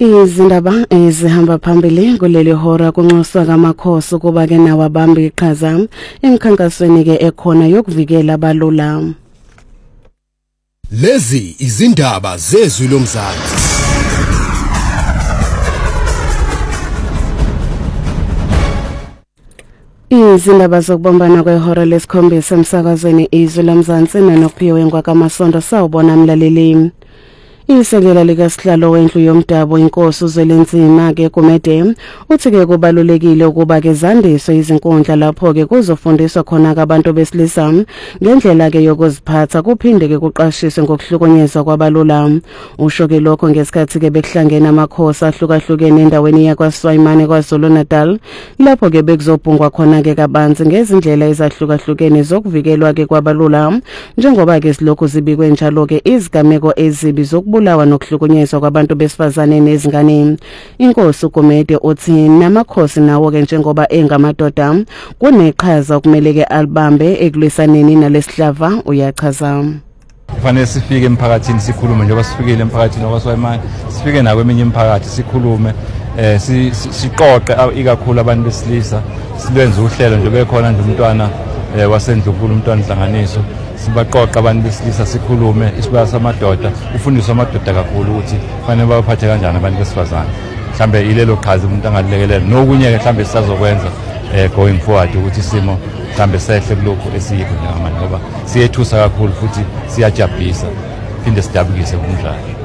Izindaba ezihamba phambili kuleli hora kunxuswa kamakhosi kuba ke nawabamba iqhaza emkhankasweni ke ekhona yokuvikela abalula. Lezi izindaba zezwi lomzansi. Izindaba zokubombana kwehora lesikhombisa emsakazweni izwi lomzansi nonophiwe ngwakamasondo sawubona mlaleli. Isekela likasihlalo wendlu yomdabu inkosi uZwelenzima ke Gumede uthi ke kubalulekile ukuba ke zandiswe izinkundla lapho ke kuzofundiswa khona abantu besilisa ngendlela ke yokuziphatha kuphinde ke kuqashiswe ngokuhlukunyezwa kwabalula. Usho ke lokho ngesikhathi ke bekuhlangena amakhosi ahlukahlukene endaweni yakwaSwayimane kwaZulu-Natal lapho ke bekuzobhungwa khona ke kabanzi ngezindlela ezahlukahlukene zokuvikelwa ke kwabalula njengoba ke silokhu zibikwe njalo ke izigameko ezibi zokubulawa nokuhlukunyezwa kwabantu besifazane nezingane. Inkosi uGumede uthi namakhosi nawo ke njengoba engamadoda kuneqhaza okumele ke alibambe ekulwisaneni nalesihlava uyachaza. Kufanele sifike emphakathini sikhulume njengoba sifikile emphakathini wakwaSwayimane sifike nakweminye imiphakathi sikhulume siqoqe ikakhulu abantu besilisa silenze uhlelo nje bekhona nje umntwana wasendlunkulu umntwana inhlanganiso sibaqoqa abantu besilisa sikhulume isibaya samadoda ufundiswa amadoda kakhulu ukuthi fanele baphathe kanjani abantu besifazane mhlambe ilelo qhaza umuntu angalilekelela nokunye ke mhlambe sisazokwenza going forward ukuthi isimo mhlambe sehle kulokho esiyikho njengamanje ngoba siyethusa kakhulu futhi siyajabulisa phinde sidabukise kumdlalo.